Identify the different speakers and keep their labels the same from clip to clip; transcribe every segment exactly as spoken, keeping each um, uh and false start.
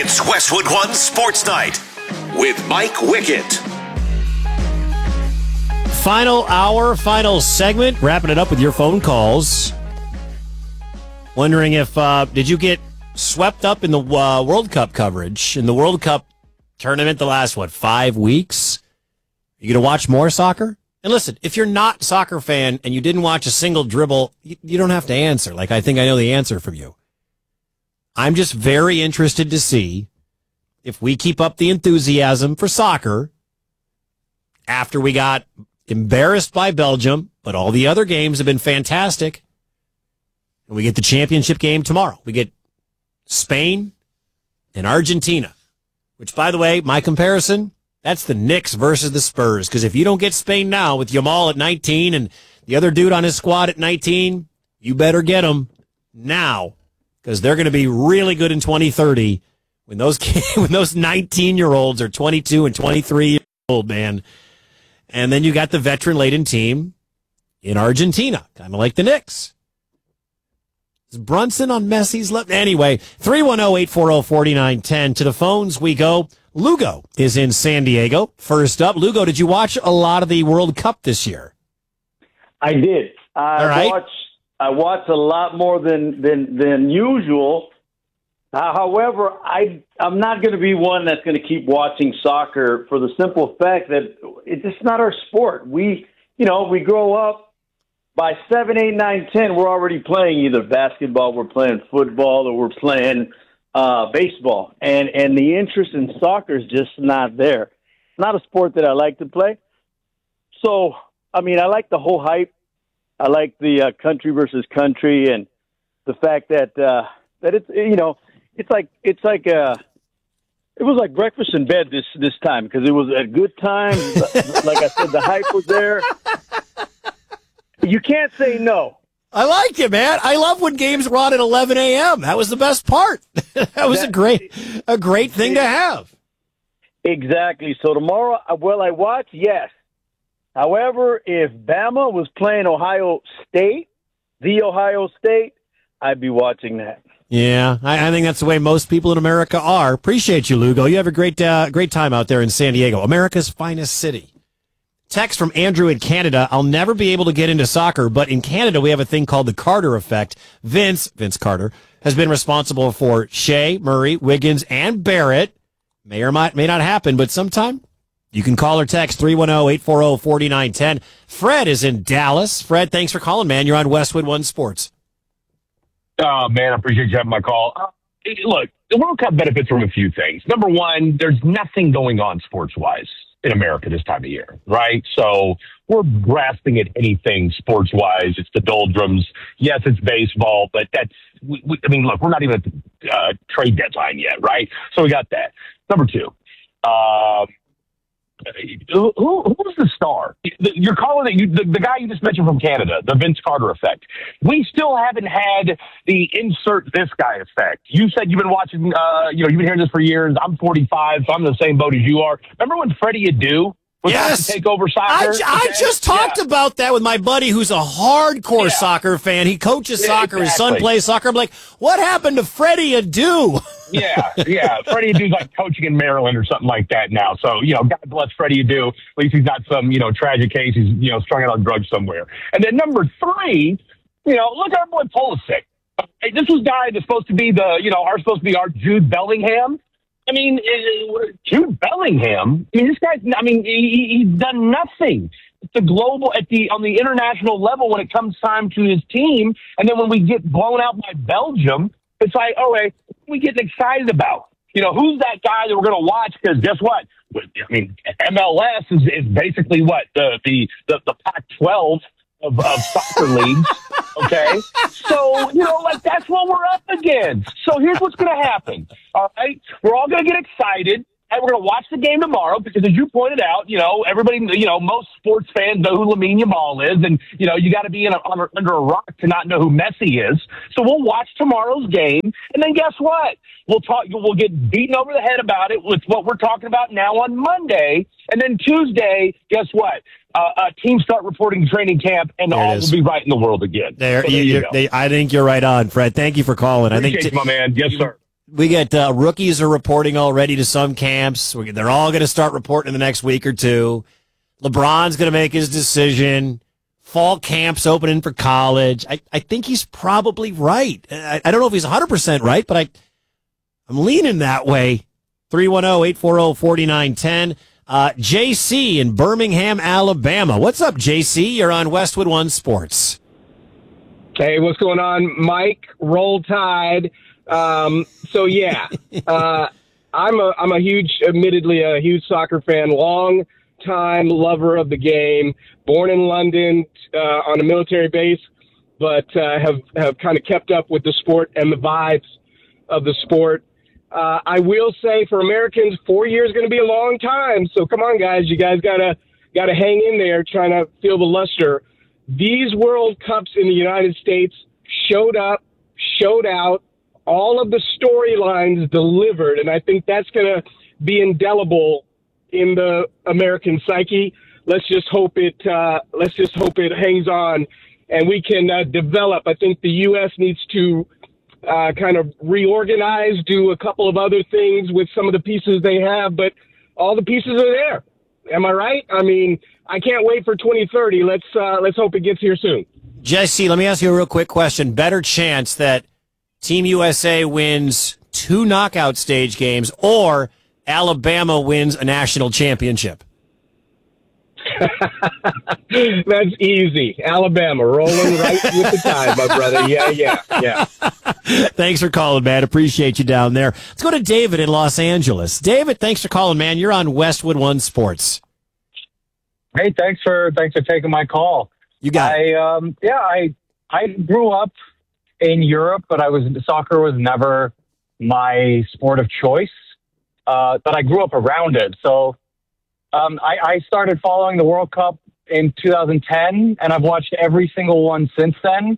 Speaker 1: It's Westwood One Sports Night with Mike Wickett.
Speaker 2: Final hour, final segment, wrapping it up with your phone calls. Wondering if, uh, did you get swept up in the uh, World Cup coverage, in the World Cup tournament the last, what, five weeks? Are you going to watch more soccer? And listen, if you're not a soccer fan and you didn't watch a single dribble, you, you don't have to answer. Like, I think I know the answer from you. I'm just very interested to see if we keep up the enthusiasm for soccer after we got embarrassed by Belgium, but all the other games have been fantastic. And we get the championship game tomorrow. We get Spain and Argentina, which, by the way, my comparison, that's the Knicks versus the Spurs. Because if you don't get Spain now with Yamal at nineteen and the other dude on his squad at nineteen, you better get them now. Because they're going to be really good in twenty thirty when those when those nineteen-year-olds are twenty-two and twenty-three years old, man. And then you got the veteran-laden team in Argentina, kind of like the Knicks. Is Brunson on Messi's left? Anyway, three one zero, eight four zero, four nine one zero. To the phones we go. Lugo is in San Diego. First up, Lugo, did you watch a lot of the World Cup this year?
Speaker 3: I did. I
Speaker 2: All right.
Speaker 3: watched I watched a lot more than than than usual. Uh, however, I I'm not going to be one that's going to keep watching soccer for the simple fact that it's just not our sport. We you know we grow up by seven, eight, nine, ten. We're already playing either basketball, we're playing football, or we're playing uh, baseball, and and the interest in soccer is just not there. It's not a sport that I like to play. So I mean, I like the whole hype. I like the uh, country versus country, and the fact that uh, that it's you know it's like it's like uh it was like breakfast in bed this this time because it was a good time. Like I said, the hype was there. You can't say no.
Speaker 2: I like it, man. I love when games were on at eleven a.m. That was the best part. That was that, a great a great thing to have.
Speaker 3: Exactly. So tomorrow, will I watch? Yes. However, if Bama was playing Ohio State, the Ohio State, I'd be watching that.
Speaker 2: Yeah, I, I think that's the way most people in America are. Appreciate you, Lugo. You have a great uh, great time out there in San Diego, America's finest city. Text from Andrew in Canada. I'll never be able to get into soccer, but in Canada we have a thing called the Carter effect. Vince, Vince Carter, has been responsible for Shea, Murray, Wiggins, and Barrett. May or might, may not happen, but sometime. You can call or text three one zero, eight four zero, four nine one zero. Fred is in Dallas. Fred, thanks for calling, man. You're on Westwood One Sports.
Speaker 4: Oh, man, I appreciate you having my call. Uh, look, the World Cup benefits from a few things. Number one, there's nothing going on sports-wise in America this time of year, right? So we're grasping at anything sports-wise. It's the doldrums. Yes, it's baseball, but that's, we, we, I mean, look, we're not even at the uh, trade deadline yet, right? So we got that. Number two, um, Who, who, who's the star? You're calling it you, the, the guy you just mentioned from Canada, the Vince Carter effect. We still haven't had the insert this guy effect. You said you've been watching, uh, you know, you've been hearing this for years. I'm forty-five, so I'm in the same boat as you are. Remember when Freddie Adu was
Speaker 2: yes.
Speaker 4: to take over soccer?
Speaker 2: I, I
Speaker 4: okay?
Speaker 2: just talked yeah. about that with my buddy who's a hardcore yeah. soccer fan. He coaches
Speaker 4: yeah,
Speaker 2: soccer.
Speaker 4: Exactly.
Speaker 2: His son plays soccer. I'm like, what happened to Freddie Adu?
Speaker 4: yeah, yeah. Freddie Adu's like coaching in Maryland or something like that now. So, you know, God bless Freddie Adu. At least he's not some, you know, tragic case. He's, you know, strung out on drugs somewhere. And then number three, you know, look at our boy Pulisic. Hey, this was guy that's supposed to be the, you know, are supposed to be our Jude Bellingham. I mean, Jude Bellingham, I mean, this guy's, I mean, he, he's done nothing at the global, at the, on the international level when it comes time to his team. And then when we get blown out by Belgium, it's like, oh, wait, what are we getting excited about? You know, who's that guy that we're going to watch? Because guess what? I mean, M L S is, is basically what? The, the, the, the Pac twelve of, of soccer leagues. Okay? So, you know, like, that's what we're up against. So here's what's going to happen. All right? We're all going to get excited. And we're going to watch the game tomorrow because, as you pointed out, you know, everybody, you know, most sports fans know who Lamine Yamal is. And, you know, you got to be in a, under, under a rock to not know who Messi is. So we'll watch tomorrow's game. And then guess what? We'll talk, we'll get beaten over the head about it with what we're talking about now on Monday. And then Tuesday, guess what? Uh, uh, teams start reporting training camp, and all will be right in the world again.
Speaker 2: There,
Speaker 4: so
Speaker 2: there
Speaker 4: you
Speaker 2: you
Speaker 4: go.
Speaker 2: They, I think you're right on, Fred. Thank you for calling.
Speaker 4: Appreciate
Speaker 2: I think
Speaker 4: you, my man. Yes, sir.
Speaker 2: We get uh, rookies are reporting already to some camps. We, they're all going to start reporting in the next week or two. LeBron's going to make his decision. Fall camp's opening for college. I, I think he's probably right. I, I don't know if he's one hundred percent right, but I, I'm leaning that way. three one zero, eight four zero, four nine one zero. Uh, J C in Birmingham, Alabama. What's up, J C? You're on Westwood One Sports.
Speaker 5: Hey, what's going on, Mike? Roll Tide. Um, so yeah, uh, I'm a, I'm a huge, admittedly a huge soccer fan, long time lover of the game, born in London, uh, on a military base, but, uh, have, have kind of kept up with the sport and the vibes of the sport. Uh, I will say for Americans, four years is going to be a long time. So come on, guys, you guys gotta, gotta hang in there trying to feel the luster. These World Cups in the United States showed up, showed out, all of the storylines delivered, and I think that's going to be indelible in the American psyche. Let's just hope it. Uh, let's just hope it hangs on, and we can uh, develop. I think the U S needs to uh, kind of reorganize, do a couple of other things with some of the pieces they have, but all the pieces are there. Am I right? I mean, I can't wait for twenty thirty. Let's uh, let's hope it gets here soon.
Speaker 2: Jesse, let me ask you a real quick question. Better chance that Team U S A wins two knockout stage games or Alabama wins a national championship?
Speaker 5: That's easy. Alabama rolling right with the tide, my brother. Yeah, yeah, yeah.
Speaker 2: Thanks for calling, man. Appreciate you down there. Let's go to David in Los Angeles. David, thanks for calling, man. You're on Westwood One Sports.
Speaker 6: Hey, thanks for thanks for taking my call.
Speaker 2: You got
Speaker 6: I
Speaker 2: it.
Speaker 6: um yeah, I I grew up in Europe, but I was soccer was never my sport of choice. Uh, but I grew up around it. So um, I, I started following the World Cup in two thousand ten, and I've watched every single one since then.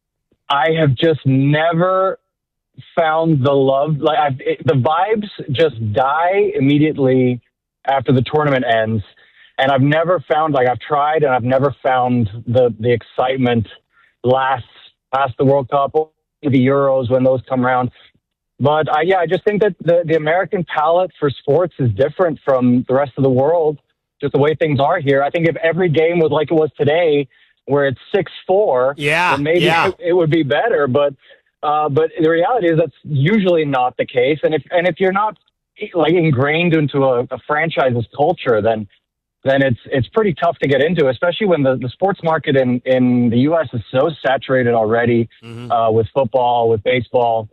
Speaker 6: I have just never found the love. Like I've, it, the vibes just die immediately after the tournament ends, and I've never found like I've tried, and I've never found the the excitement lasts past the World Cup or the Euros when those come around. But uh, yeah, I just think that the, the American palate for sports is different from the rest of the world, just the way things are here. I think if every game was like it was today, where it's six four,
Speaker 2: yeah,
Speaker 6: then maybe
Speaker 2: yeah.
Speaker 6: it, it would be better. But uh, but the reality is that's usually not the case. And if and if you're not like ingrained into a, a franchise's culture, then then it's it's pretty tough to get into, especially when the, the sports market in, in the U S is so saturated already mm-hmm. uh, with football, with baseball.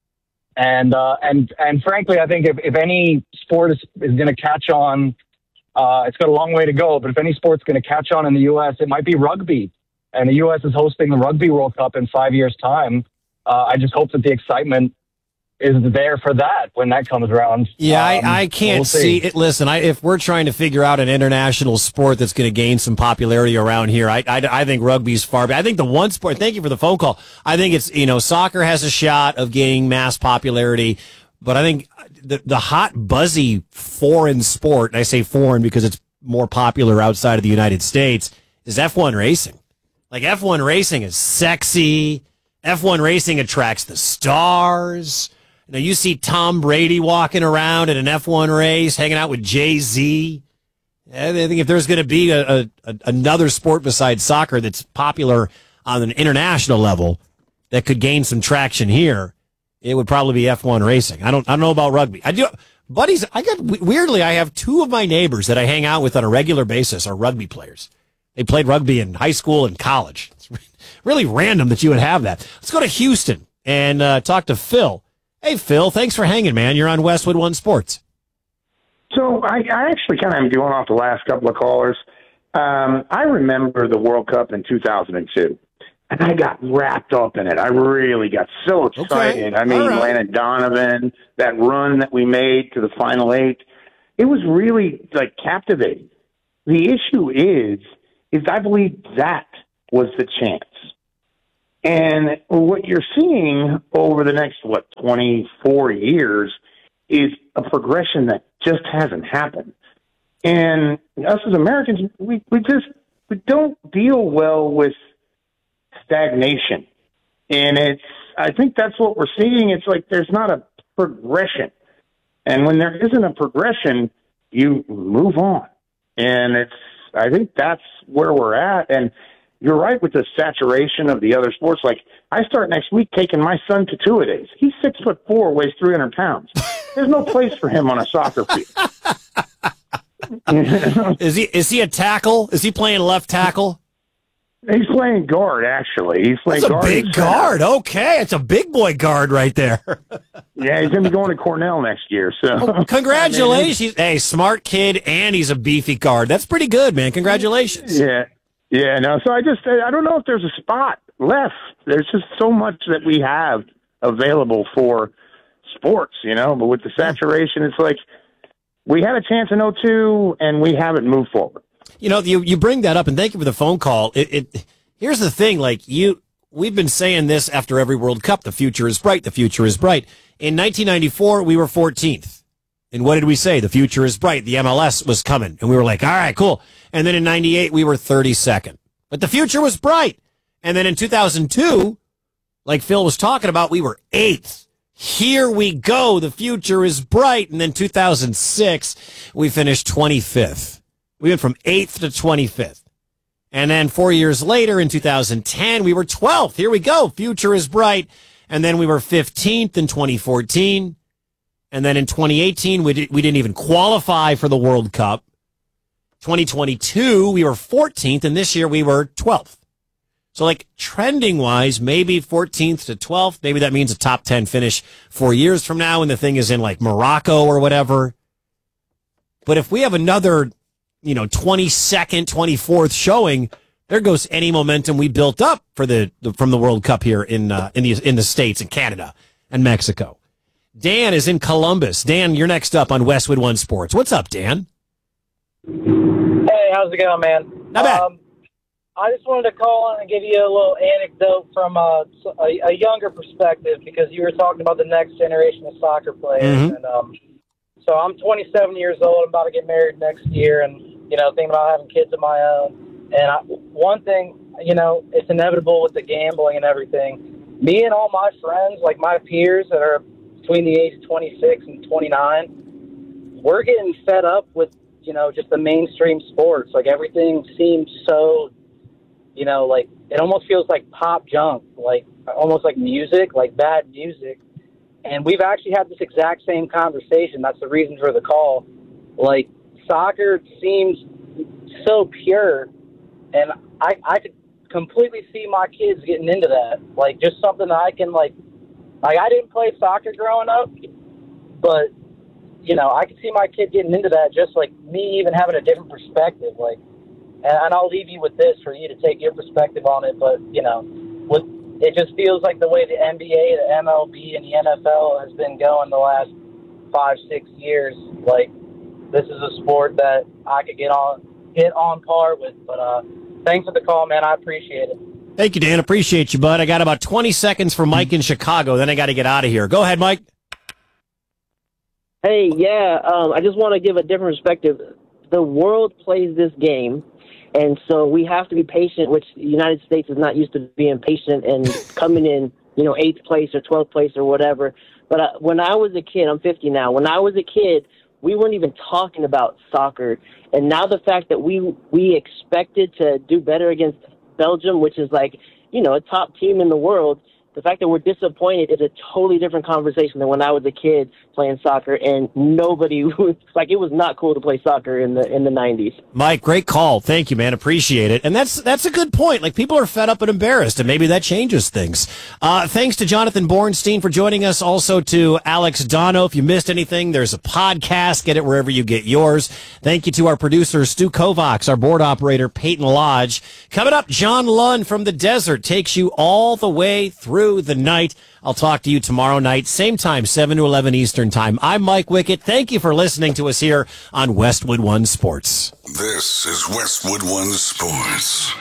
Speaker 6: And, uh, and, and frankly, I think if, if any sport is, is going to catch on, uh, it's got a long way to go, but if any sport's going to catch on in the U S, it might be rugby. And the U S is hosting the Rugby World Cup in five years' time. Uh, I just hope that the excitement is there for that when that comes around.
Speaker 2: Yeah,
Speaker 6: um,
Speaker 2: I, I can't
Speaker 6: we'll
Speaker 2: see.
Speaker 6: see
Speaker 2: it. Listen, I, if we're trying to figure out an international sport that's going to gain some popularity around here, I, I, I think rugby's far better. I think the one sport, thank you for the phone call. I think it's, you know, soccer has a shot of gaining mass popularity, but I think the, the hot, buzzy foreign sport, and I say foreign because it's more popular outside of the United States, is F one racing. Like F one racing is sexy. F one racing attracts the stars. Now, you see Tom Brady walking around at an F one race, hanging out with Jay-Z. I think if there's going to be a, a, a, another sport besides soccer that's popular on an international level that could gain some traction here, it would probably be F one racing. I don't I don't know about rugby. I do, buddies, I got, weirdly, I have two of my neighbors that I hang out with on a regular basis are rugby players. They played rugby in high school and college. It's really random that you would have that. Let's go to Houston and uh, talk to Phil. Hey, Phil, thanks for hanging, man. You're on Westwood One Sports.
Speaker 7: So I, I actually kind of am doing off the last couple of callers. Um, I remember the World Cup in two thousand two, and I got wrapped up in it. I really got so excited.
Speaker 2: Okay.
Speaker 7: I mean,
Speaker 2: right.
Speaker 7: Landon Donovan, that run that we made to the Final Eight, it was really, like, captivating. The issue is, is I believe that was the chance. And what you're seeing over the next, what, twenty-four years is a progression that just hasn't happened. And us as Americans, we, we just we don't deal well with stagnation. And it's I think that's what we're seeing. It's like there's not a progression. And when there isn't a progression, you move on. And it's, I think that's where we're at. And you're right with the saturation of the other sports. Like, I start next week taking my son to two-a-days. He's six foot four, weighs three hundred pounds. There's no place for him on a soccer field.
Speaker 2: Is he is he a tackle? Is he playing left tackle?
Speaker 7: He's playing guard, actually. He's playing
Speaker 2: That's a
Speaker 7: guard.
Speaker 2: big guard. Okay, it's a big boy guard right there.
Speaker 7: Yeah, he's going to be going to Cornell next year. So,
Speaker 2: well, congratulations. Hey, smart kid, and he's a beefy guard. That's pretty good, man. Congratulations.
Speaker 7: Yeah, yeah. No, so I just I don't know if there's a spot left. There's just so much that we have available for sports, you know. But with the saturation, it's like we had a chance in oh two, and we haven't moved forward.
Speaker 2: You know, you, you bring that up, and thank you for the phone call. It, it here's the thing, like you, we've been saying this after every World Cup. The future is bright. The future is bright. In nineteen ninety-four, we were fourteenth. And what did we say? The future is bright. The M L S was coming, and we were like, all right, cool. And then in ninety-eight, we were thirty-second. But the future was bright. And then in two thousand two, like Phil was talking about, we were eighth. Here we go. The future is bright. And then two thousand six, we finished twenty-fifth. We went from eighth to twenty-fifth. And then four years later, in two thousand ten, we were twelfth. Here we go. Future is bright. And then we were fifteenth in twenty fourteen. And then in twenty eighteen, we, di- we didn't even qualify for the World Cup. twenty twenty-two, we were fourteenth. And this year, we were twelfth. So, like, trending-wise, maybe fourteenth to twelfth. Maybe that means a top ten finish four years from now, and the thing is in, like, Morocco or whatever. But if we have another, you know, twenty-second, twenty-fourth showing, there goes any momentum we built up for the, the from the World Cup here in uh, in the in the States and Canada and Mexico. Dan is in Columbus. Dan, you're next up on Westwood One Sports. What's up, Dan?
Speaker 8: Hey, how's it going, man?
Speaker 2: Not bad.
Speaker 8: Um, I just wanted to call in and give you a little anecdote from a, a, a younger perspective, because you were talking about the next generation of soccer players.
Speaker 2: Mm-hmm.
Speaker 8: And um, so I'm twenty-seven years old. I'm about to get married next year, and you know, thinking about having kids of my own. And I, one thing, you know, it's inevitable with the gambling and everything. Me and all my friends, like my peers that are between the age of twenty-six and twenty-nine, we're getting fed up with, you know, just the mainstream sports. Like, everything seems so, you know, like, it almost feels like pop junk, like almost like music, like bad music. And we've actually had this exact same conversation. That's the reason for the call. Like, soccer seems so pure, and I, I could completely see my kids getting into that. Like, just something that I can, like, like, I didn't play soccer growing up, but, you know, I could see my kid getting into that, just like me even having a different perspective. Like, and, and I'll leave you with this for you to take your perspective on it, but, you know, with, it just feels like the way the N B A, the M L B, and the N F L has been going the last five, six years. Like, this is a sport that I could get on get on par with. But uh, thanks for the call, man. I appreciate it.
Speaker 2: Thank you, Dan. Appreciate you, bud. I got about twenty seconds for Mike in Chicago. Then I got to get out of here. Go ahead, Mike.
Speaker 9: Hey, yeah, um, I just want to give a different perspective. The world plays this game, and so we have to be patient, which the United States is not used to being patient and coming in, you know, eighth place or twelfth place or whatever. But uh, when I was a kid, I'm fifty now, when I was a kid, we weren't even talking about soccer. And now the fact that we we expected to do better against Belgium, which is like, you know, a top team in the world, the fact that we're disappointed is a totally different conversation than when I was a kid playing soccer, and nobody was like, it was not cool to play soccer in the in the nineties.
Speaker 2: Mike, great call. Thank you, man. Appreciate it. And that's that's a good point. Like, people are fed up and embarrassed, and maybe that changes things. Uh, thanks to Jonathan Bornstein for joining us. Also to Alex Dono. If you missed anything, there's a podcast. Get it wherever you get yours. Thank you to our producer, Stu Kovacs, our board operator, Peyton Lodge. Coming up, John Lund from the desert takes you all the way through the night. I'll talk to you tomorrow night, same time, seven to eleven Eastern time. I'm Mike Wickett. Thank you for listening to us here on Westwood One Sports.
Speaker 1: This is Westwood One Sports.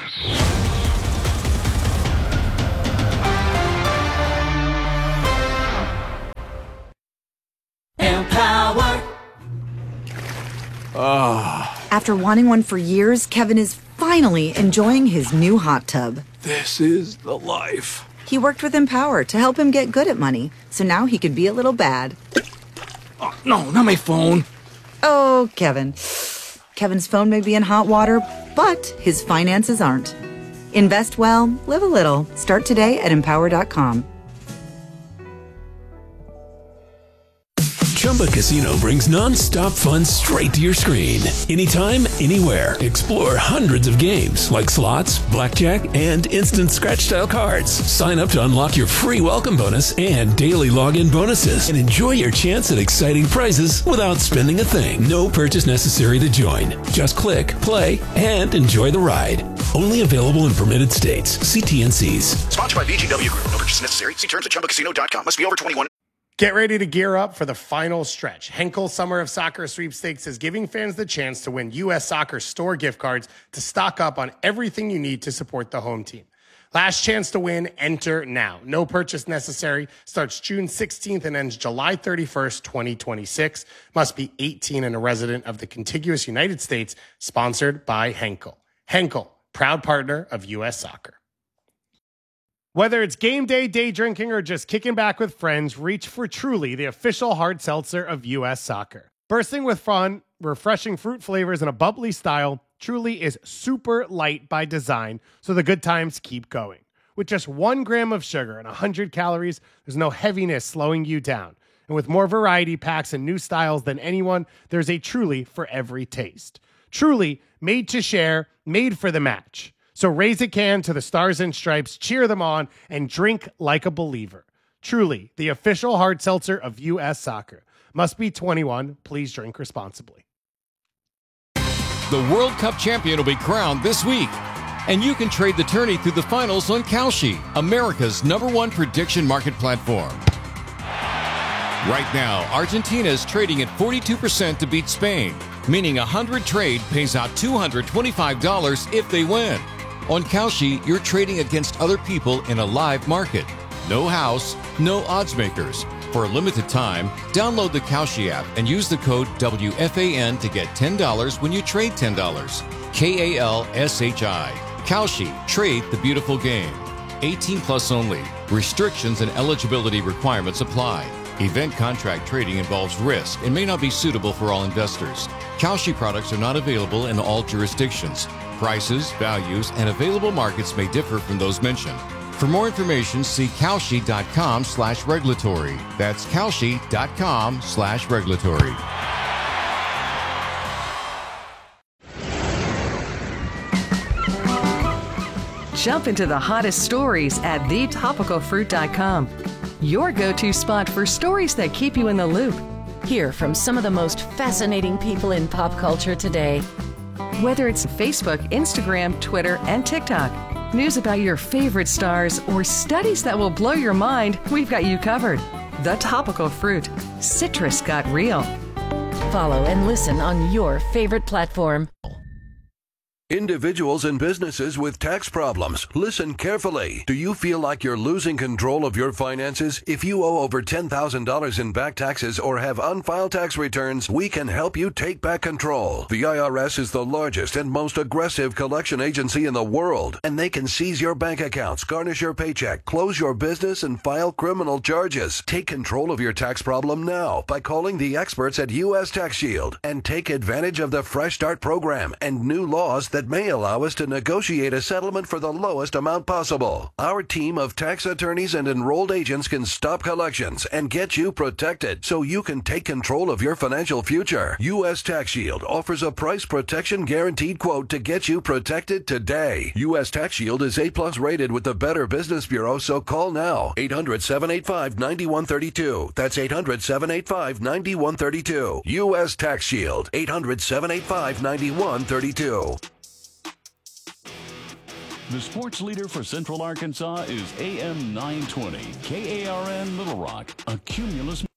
Speaker 10: Empower.
Speaker 11: Oh. After wanting one for years, Kevin is finally enjoying his new hot tub.
Speaker 10: This is the life.
Speaker 11: He worked with Empower to help him get good at money, so now he can be a little bad.
Speaker 10: No, not my phone.
Speaker 11: Oh, Kevin. Kevin's phone may be in hot water, but his finances aren't. Invest well, live a little. Start today at empower dot com.
Speaker 12: Chumba Casino brings non-stop fun straight to your screen. Anytime, anywhere. Explore hundreds of games like slots, blackjack, and instant scratch-style cards. Sign up to unlock your free welcome bonus and daily login bonuses. And enjoy your chance at exciting prizes without spending a thing. No purchase necessary to join. Just click, play, and enjoy the ride. Only available in permitted states. See T N Cs.
Speaker 1: Sponsored by V G W Group. No purchase necessary. See terms at chumba casino dot com. Must be over twenty-one.
Speaker 13: Get ready to gear up for the final stretch. Henkel Summer of Soccer Sweepstakes is giving fans the chance to win U S Soccer store gift cards to stock up on everything you need to support the home team. Last chance to win, enter now. No purchase necessary. Starts June sixteenth and ends July thirty-first, twenty twenty-six. Must be eighteen and a resident of the contiguous United States. Sponsored by Henkel. Henkel, proud partner of U S Soccer. Whether it's game day, day drinking, or just kicking back with friends, reach for Truly, the official hard seltzer of U S Soccer. Bursting with fun, refreshing fruit flavors, and a bubbly style, Truly is super light by design, so the good times keep going. With just one gram of sugar and one hundred calories, there's no heaviness slowing you down. And with more variety packs and new styles than anyone, there's a Truly for every taste. Truly, made to share, made for the match. So raise a can to the Stars and Stripes, cheer them on, and drink like a believer. Truly, the official hard seltzer of U S Soccer. Must be twenty-one. Please drink responsibly.
Speaker 14: The World Cup champion will be crowned this week. And you can trade the tourney through the finals on Kalshi, America's number one prediction market platform. Right now, Argentina is trading at forty-two percent to beat Spain, meaning a one hundred trade pays out two hundred twenty-five dollars if they win. On Kalshi, you're trading against other people in a live market. No house, no odds makers. For a limited time, download the Kalshi app and use the code W F A N to get ten dollars when you trade ten dollars. K A L S H I. Kalshi. Trade the beautiful game. eighteen plus only. Restrictions and eligibility requirements apply. Event contract trading involves risk and may not be suitable for all investors. Kalshi products are not available in all jurisdictions. Prices, values, and available markets may differ from those mentioned. For more information, see Kalshi.com slash regulatory. That's Kalshi.com slash regulatory.
Speaker 15: Jump into the hottest stories at the topical fruit dot com. Your go-to spot for stories that keep you in the loop.
Speaker 16: Hear from some of the most fascinating people in pop culture today.
Speaker 15: Whether it's Facebook, Instagram, Twitter, and TikTok, news about your favorite stars, or studies that will blow your mind, we've got you covered. The Topical Fruit. Citrus got real.
Speaker 16: Follow and listen on your favorite platform.
Speaker 17: Individuals and businesses with tax problems, listen carefully. Do you feel like you're losing control of your finances? If you owe over ten thousand dollars in back taxes or have unfiled tax returns, we can help you take back control. The I R S is the largest and most aggressive collection agency in the world, and they can seize your bank accounts, garnish your paycheck, close your business, and file criminal charges. Take control of your tax problem now by calling the experts at U S Tax Shield and take advantage of the Fresh Start program and new laws that may allow us to negotiate a settlement for the lowest amount possible. Our team of tax attorneys and enrolled agents can stop collections and get you protected so you can take control of your financial future. U S Tax Shield offers a price protection guaranteed quote to get you protected today. U S Tax Shield is A plus rated with the Better Business Bureau, so call now. eight hundred, seven eight five, nine one three two. That's eight hundred, seven eight five, nine one three two. U S Tax Shield. eight hundred, seven eight five, nine one three two.
Speaker 18: The sports leader for Central Arkansas is A M nine twenty, K A R N Little Rock, a Cumulus